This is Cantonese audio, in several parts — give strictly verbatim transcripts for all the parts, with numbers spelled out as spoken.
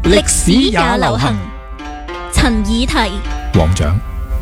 歷史也流行。陳以提、 黃獎，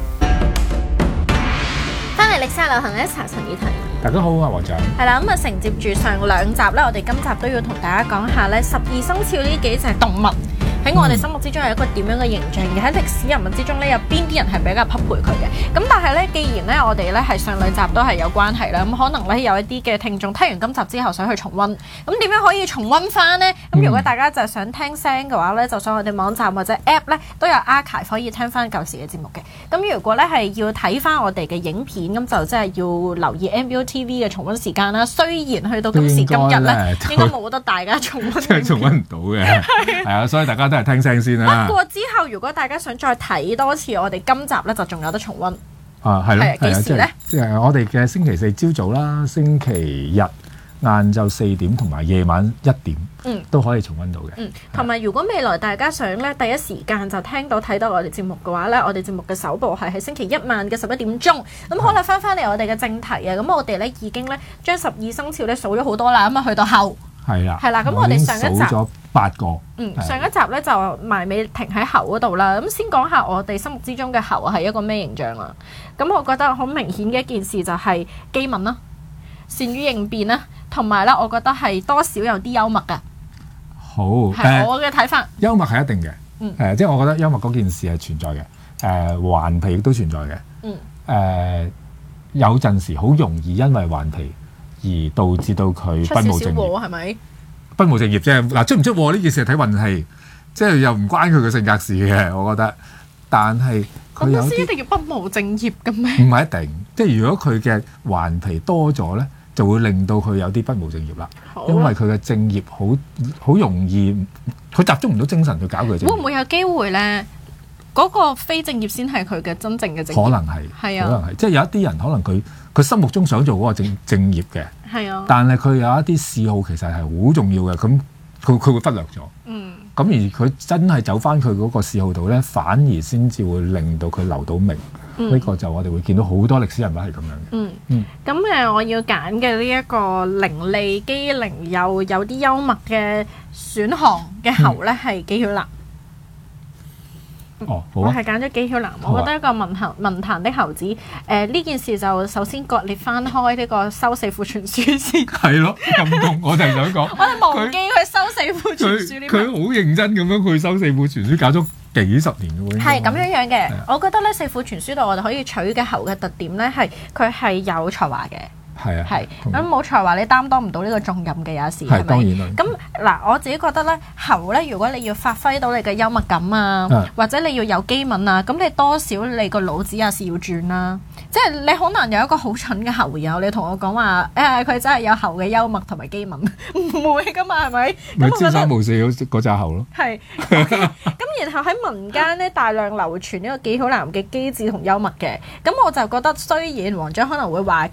翻嚟歷史也流行咧，查陳以提。 大家好啊，黃獎。 係啦，咁啊承接住上兩集咧，我哋今集都要同大家講下咧十二生肖呢幾隻動物喺我哋心目之中係一個點樣嘅形象嘅，喺歷史人物之中咧有邊啲人係比較匹配佢嘅。咁但係咧，既然咧我哋咧係上兩集都係有關係啦，咁可能咧有一啲嘅聽眾聽完今集之後想去重溫，咁點樣可以重溫翻呢？咁如果大家就係想聽聲嘅話咧，就上我哋網站或者 App 咧都有 archive 可以聽翻舊時嘅節目嘅。咁如果咧係要睇翻我哋嘅影片，咁就真係要留意 M V O T V 嘅重溫時間啦。雖然去到今時今日咧，應該冇得大家重溫， 即係重溫唔到嘅，係啊，所以大家都係聽聲先啦。 不過之後如果大家想再睇多次我哋今集咧，就仲有得重溫。 啊，係咯， 係幾時咧？ 即係我哋嘅星期四朝早啦，星期日晏晝四點同埋夜晚一點，嗯，都可以重溫到嘅。 嗯，同埋如果未來大家想咧第一時間就聽到睇到我哋節目嘅話咧，我哋節目嘅首播係喺星期一晚嘅十一點鐘。咁好啦，翻翻嚟我哋嘅正題啊，咁我哋咧已經咧將十二生肖咧數咗好多啦，咁啊去到後。 係啦， 係啦，咁我哋上一集數咗八個， 嗯，上一集咧就埋尾停喺猴嗰度啦。咁先講下我哋心目之中嘅猴係一個咩形象啦。咁我覺得好明顯嘅一件事就係機敏啦，善於應變啦，同埋咧，我覺得係多少有啲幽默㗎。 好， 係我嘅睇法。 幽默係一定嘅， 嗯， 誒，即係我覺得幽默嗰件事係存在嘅，誒，頑皮亦都存在嘅， 嗯， 誒，有陣時好容易因為頑皮而導致到佢不務正業， 係咪？ 不務正業啫。嗱，出唔出禍呢件事係睇運氣，即係又唔關佢嘅性格事嘅，我覺得。但係佢有啲一定要不務正業嘅咩？ 唔係一定，即係如果佢嘅頑皮多咗咧，就會令到佢有啲不務正業啦。因為佢嘅正業好好容易，佢集中唔到精神去搞佢嘅正業。 會唔會有機會咧？嗰個非正業先係佢嘅真正嘅正業？ 可能係， 係啊， 可能係，即係有一啲人可能佢佢心目中想做嗰個正正業嘅， 係啊， 但係佢有一啲嗜好其實係好重要嘅，咁佢佢會忽略咗。嗯，咁而佢真係走翻佢嗰個嗜好度咧，反而先至會令到佢留到名。呢、嗯、個就我哋會見到好多歷史人物係咁樣嘅。嗯嗯， 咁誒、呃，我要揀嘅呢一個伶俐機靈又有啲幽默嘅選項嘅猴咧，係紀曉嵐。 哦，好啊、 我係揀咗紀曉嵐，啊、我覺得一個文壇文壇的猴子。誒、呃、呢件事就首先割裂翻開呢個收四庫全書先。係咯，咁講我就係想講， 我哋忘記佢收四庫全書呢。 佢好認真咁樣去收四庫全書，搞咗幾十年嘅喎。 係咁樣樣嘅，我覺得咧四庫全書度我哋可以取嘅猴嘅特點咧係佢係有才華嘅。 係啊， 係咁冇才華，你擔當唔到呢個重任嘅有時係咪？ 當然啦。 咁嗱，我自己覺得咧，猴咧，如果你要發揮到你嘅幽默感啊，啊或者你要有機敏啊，咁你多少你個腦子有時要轉啦、啊。即係你好難有一個好蠢嘅猴，然後你同我講話誒，佢、哎、真係有猴嘅幽默同埋機敏，唔會噶嘛，係咪？ 咪朝三暮四嗰嗰隻猴咯。係。 咁然後喺民間咧大量流傳呢個紀曉嵐嘅機智同幽默嘅，咁我就覺得雖然黃獎可能會話